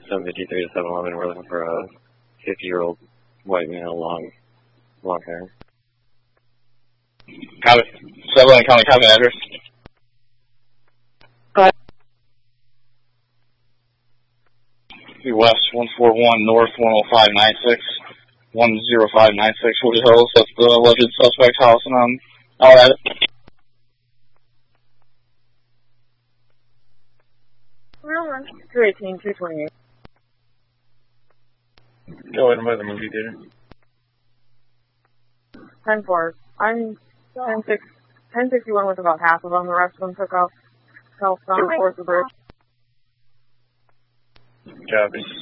753 to 711. We're looking for a 50-year-old white male, long hair. Copy. 711 County, copy address. West 141 North 10596 10596 Woody Hills. That's the alleged suspect house, and I'll add it. Real run 218, 228. Go ahead and move the movie theater. 10-4. I'm 1061 with about half of them. The rest of them took off southbound towards the bridge. Copy.